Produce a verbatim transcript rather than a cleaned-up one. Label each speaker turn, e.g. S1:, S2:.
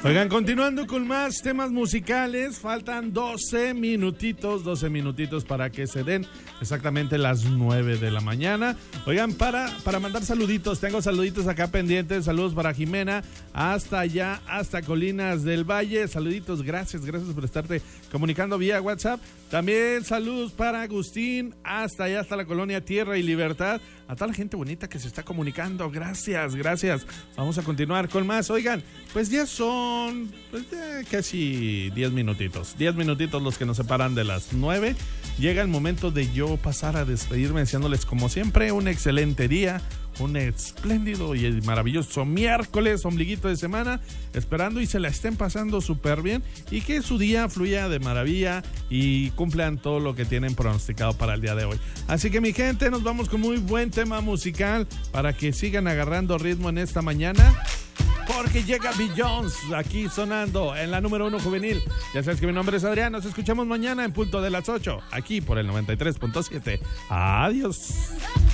S1: Oigan, continuando con más temas musicales, faltan doce minutitos, doce minutitos para que se den exactamente las nueve de la mañana. Oigan, para, para mandar saluditos, tengo saluditos acá pendientes, saludos para Jimena, hasta allá, hasta Colinas del Valle, saluditos, gracias, gracias por estarte comunicando vía WhatsApp. También saludos para Agustín, hasta allá, hasta la colonia Tierra y Libertad, a toda la gente bonita que se está comunicando, gracias, gracias. Vamos a continuar con más. Oigan, pues ya son pues ya casi diez minutitos, diez minutitos los que nos separan de las nueve. Llega el momento de yo pasar a despedirme deseándoles como siempre un excelente día, un espléndido y maravilloso miércoles, ombliguito de semana, esperando y se la estén pasando súper bien y que su día fluya de maravilla y cumplan todo lo que tienen pronosticado para el día de hoy. Así que mi gente, nos vamos con muy buen tema musical para que sigan agarrando ritmo en esta mañana, porque llega Beyoncé aquí sonando en la número uno juvenil. Ya sabes que mi nombre es Adrián, nos escuchamos mañana en punto de las ocho, aquí por el noventa y tres punto siete. Adiós.